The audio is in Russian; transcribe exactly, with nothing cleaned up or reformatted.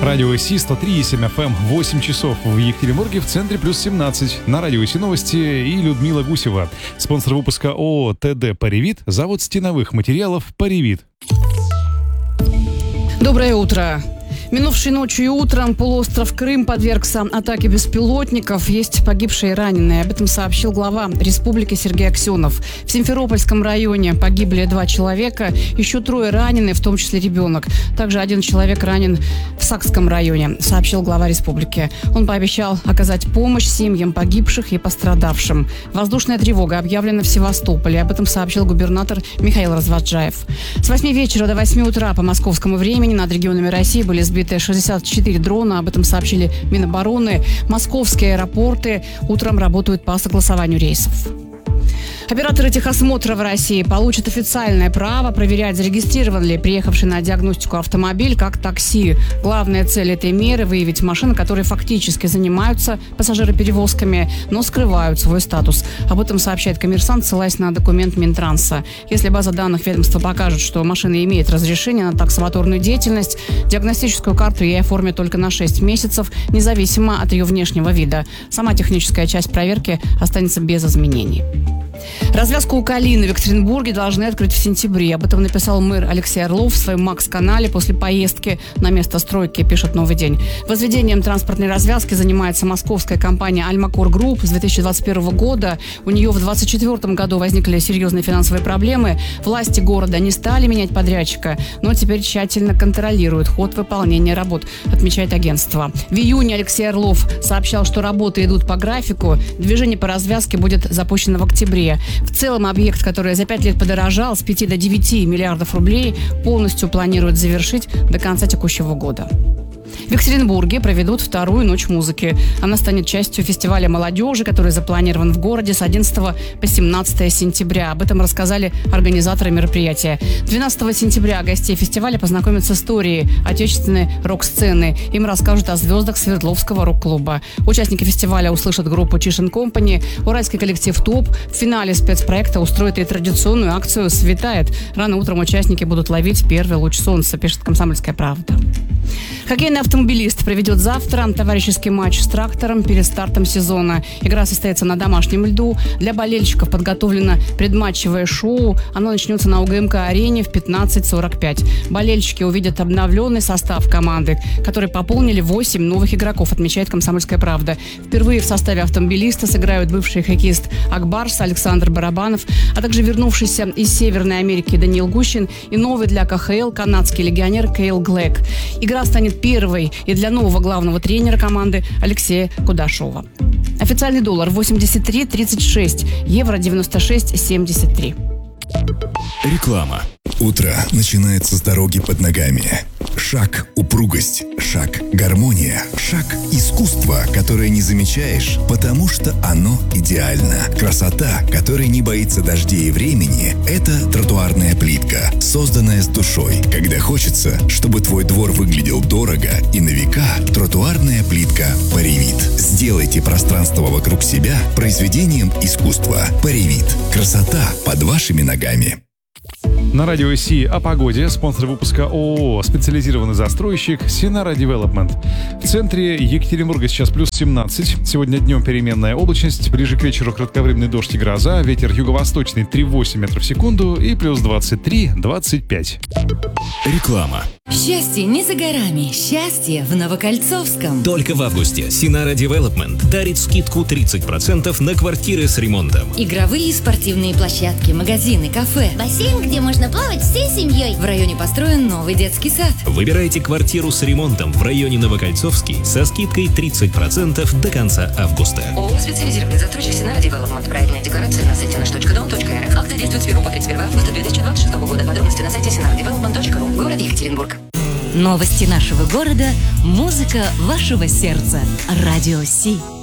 Радио Си сто три и семь эф эм, восемь часов в Екатеринбурге, в центре плюс семнадцать. На Радио Си новости и Людмила Гусева. Спонсор выпуска ООО ТД «Паривит», завод стеновых материалов «Паривит». Доброе утро. Минувшей ночью и утром полуостров Крым подвергся атаке беспилотников. Есть погибшие и раненые. Об этом сообщил глава республики Сергей Аксенов. В Симферопольском районе погибли два человека, еще трое ранены, в том числе ребенок. Также один человек ранен в Сакском районе, сообщил глава республики. Он пообещал оказать помощь семьям погибших и пострадавшим. Воздушная тревога объявлена в Севастополе. Об этом сообщил губернатор Михаил Разваджаев. С восьми вечера до восьми утра по московскому времени над регионами России были сбиты шестьдесят четыре дрона, об этом сообщили Минобороны. Московские аэропорты утром работают по согласованию рейсов. Операторы техосмотра в России получат официальное право проверять, зарегистрирован ли приехавший на диагностику автомобиль как такси. Главная цель этой меры – выявить машины, которые фактически занимаются пассажироперевозками, но скрывают свой статус. Об этом сообщает «Коммерсант», ссылаясь на документ Минтранса. Если база данных ведомства покажет, что машина имеет разрешение на таксомоторную деятельность, диагностическую карту ей оформят только на шесть месяцев, независимо от ее внешнего вида. Сама техническая часть проверки останется без изменений. Развязку у Калины в Екатеринбурге должны открыть в сентябре. Об этом написал мэр Алексей Орлов в своем Макс-канале после поездки на место стройки, пишет «Новый день». Возведением транспортной развязки занимается московская компания «Альмакор Групп» с две тысячи двадцать первого года. У нее в двадцать четвёртом году возникли серьезные финансовые проблемы. Власти города не стали менять подрядчика, но теперь тщательно контролируют ход выполнения работ, отмечает агентство. В июне Алексей Орлов сообщал, что работы идут по графику. Движение по развязке будет запущено в октябре. В целом объект, который за пять лет подорожал с пяти до девяти миллиардов рублей, полностью планируют завершить до конца текущего года. В Екатеринбурге проведут вторую ночь музыки. Она станет частью фестиваля молодежи, который запланирован в городе с одиннадцатого по семнадцатое сентября. Об этом рассказали организаторы мероприятия. двенадцатого сентября гостей фестиваля познакомят с историей отечественной рок-сцены. Им расскажут о звездах Свердловского рок-клуба. Участники фестиваля услышат группу Чиш энд Компани, уральский коллектив ТОП. В финале спецпроекта устроят и традиционную акцию «Светает». Рано утром участники будут ловить первый луч солнца, пишет «Комсомольская правда». Хоккейный автомобилист проведет завтра товарищеский матч с «Трактором» перед стартом сезона. Игра состоится на домашнем льду. Для болельщиков подготовлено предматчевое шоу. Оно начнется на УГМК-арене в пятнадцать сорок пять. Болельщики увидят обновленный состав команды, который пополнили восемь новых игроков, отмечает «Комсомольская правда». Впервые в составе автомобилиста сыграют бывший хоккеист Акбарс Александр Барабанов, а также вернувшийся из Северной Америки Даниил Гущин и новый для ка ха эл канадский легионер Кейл Глэк. Игра станет первой и для нового главного тренера команды Алексея Кудашова. Официальный доллар восемьдесят три тридцать шесть, евро девяносто шесть семьдесят три. Реклама. Утро начинается с дороги под ногами. Шаг – упругость, шаг – гармония, шаг – искусство, которое не замечаешь, потому что оно идеально. Красота, которая не боится дождей и времени – это тротуарная плитка, созданная с душой. Когда хочется, чтобы твой двор выглядел дорого и на века, тротуарная плитка «Паривит». Сделайте пространство вокруг себя произведением искусства. «Паривит». Красота под вашими ногами. На Радио Си о погоде. Спонсор выпуска ООО «Специализированный застройщик» Синара Девелопмент. В центре Екатеринбурга сейчас плюс семнадцать. Сегодня днем переменная облачность. Ближе к вечеру кратковременный дождь и гроза. Ветер юго-восточный три целых восемь метров в секунду и плюс двадцать три - двадцать пять. Реклама. Счастье не за горами. Счастье в Новокольцовском. Только в августе Синара Девелопмент дарит скидку тридцать процентов на квартиры с ремонтом. Игровые и спортивные площадки, магазины, кафе. Бассейн, где можно плавать всей семьей. В районе построен новый детский сад. Выбирайте квартиру с ремонтом в районе Новокольцовский со скидкой тридцать процентов до конца августа. ООО «Специализированный застройщик Синара Девелопмент». Проектная декларация на сайте наш точка дом точка эр эф. Акция действует с первого по тридцать первое августа две тысячи двадцать шестого года. Подробности на сайте синара девелопмент точка ру. Город Екатеринбург. Новости нашего города, музыка вашего сердца. Радио Си.